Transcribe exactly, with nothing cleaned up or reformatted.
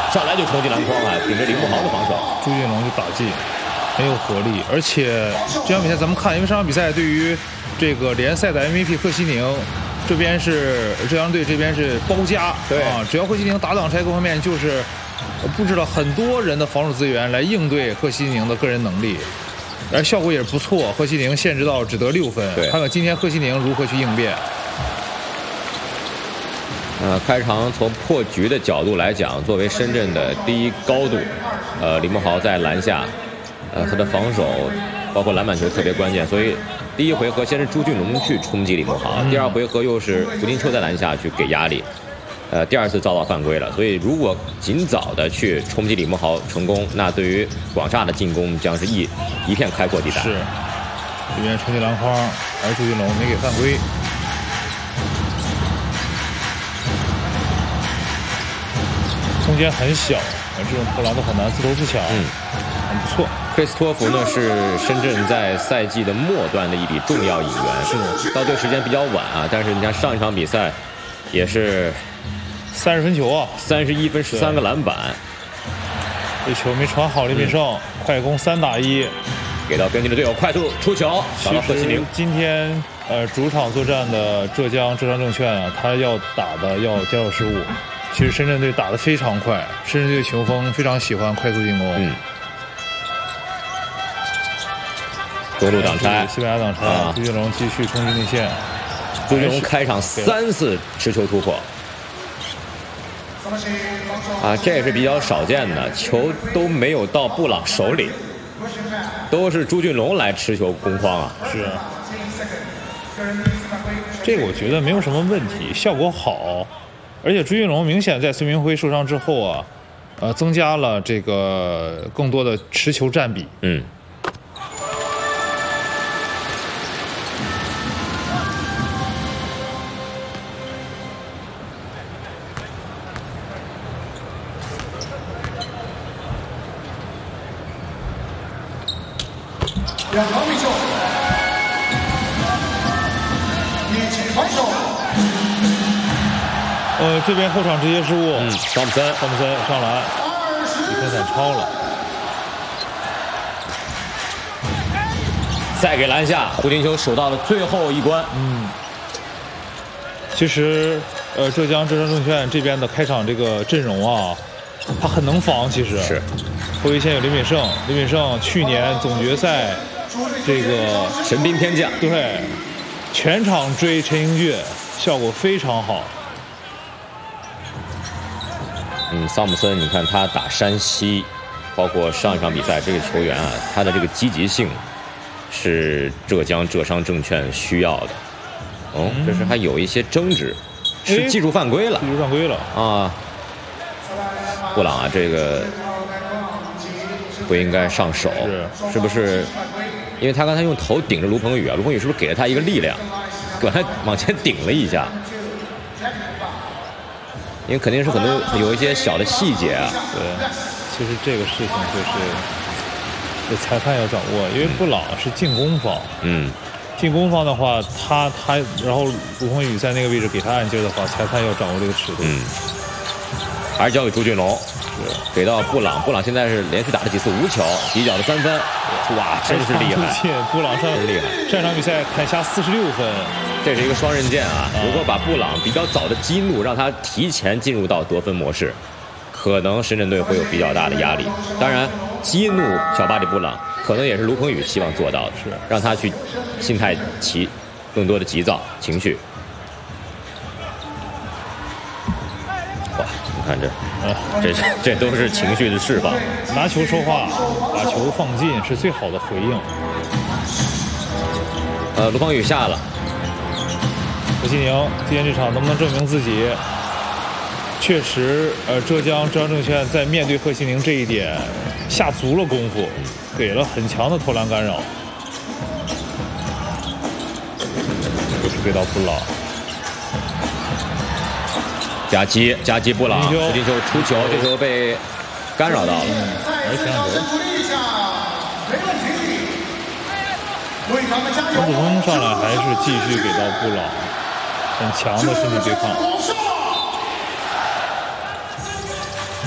上来就冲击篮筐啊，顶着林慕豪的防守， 朱俊龙就打进，很有活力。而且这场比赛咱们看，因为上场比赛对于这个联赛的 M V P 贺西宁。这边是浙江队，这边是包夹， 对啊，只要贺西宁打挡拆各方面就是布置了很多人的防守资源来应对贺西宁的个人能力，而效果也是不错。贺西宁限制到只得六分，看看今天贺西宁如何去应变。 呃，开场从破局的角度来讲，作为深圳的第一高度，呃，李慕豪在篮下，呃，他的防守包括篮板球特别关键，所以。第一回合先是朱俊龙去冲击李慕豪，第二回合又是胡金秋在篮下去给压力，呃，第二次遭到犯规了。所以如果尽早的去冲击李慕豪成功，那对于广厦的进攻将是一一片开阔地带。 是，这边冲击篮筐，而朱俊龙没给犯规。空间很小，这种投篮都很难自投自抢，嗯，很不错。 克里斯托弗呢是深圳在赛季的末端的一笔重要引援，是到队时间比较晚啊，但是你看上一场比赛也是三十分球啊， 三十一分十三个篮板， 这球没传好，李炳胜、嗯、快攻三打一， 给到边境的队友快速出球，打到贺西宁。 今天呃主场作战的浙江浙江证券啊，他要打的要减少失误。其实深圳队打得非常快，深圳队球风非常喜欢快速进攻。 嗯。中路挡拆， 西班牙挡拆，啊、朱俊龙继续冲击内线。 朱俊龙开场三次持球突破，啊，这也是比较少见的，球都没有到布朗手里，都是朱俊龙来持球攻框啊。 是，这个我觉得没有什么问题，效果好，而且朱俊龙明显在孙明辉受伤之后啊，呃，增加了这个更多的持球占比。 嗯。 两条命中，一起防守。 呃，这边后场直接失误， 嗯，汤普森， 汤普森上篮，比分反超了。 再给篮下，胡金秋守到了最后一关。 嗯，其实，呃，浙江浙江证券这边的开场这个阵容啊，他很能防，其实是。 后卫线有林炳胜，林炳胜去年总决赛这个神兵天将， 对，全场追陈英俊，效果非常好。 嗯，桑普森，你看他打山西，包括上一场比赛，这个球员啊，他的这个积极性是浙江浙商证券需要的。哦，这是还有一些争执，是技术犯规了， 技术犯规了啊！布朗啊，这个。不应该上手， 是是不是？因为他刚才用头顶着卢鹏宇啊，卢鹏宇是不是给了他一个力量，给他往前顶了一下？因为肯定是很多有一些小的细节啊。 对，其实这个事情就是这裁判要掌握，因为布朗是进攻方， 嗯， 进攻方的话，他他然后卢鹏宇在那个位置给他按劲的话，裁判要掌握这个尺度。 嗯，还是交给朱俊龙。给到布朗，布朗现在是连续打了几次无球，底角的三分，哇，真是厉害！ 布朗上厉害， 上场比赛砍下四十六分， 这是一个双刃剑啊！如果把布朗比较早的激怒，让他提前进入到得分模式，可能深圳队会有比较大的压力。当然，激怒小巴里布朗，可能也是卢鹏宇希望做到的， 是让他去心态起更多的急躁情绪。哇，你看这。这这都是情绪的释放， 拿球说话，把球放进是最好的回应。 呃，卢鹏宇下了， 何西宁今天这场能不能证明自己？确实，呃，浙江浙江证券在面对贺西宁这一点下足了功夫，给了很强的投篮干扰。又是给到布朗。 夹击，夹击布朗，胡金秋出球，这球被干扰到了。 而且陈子峰上来还是继续给到布朗，很强的身体对抗。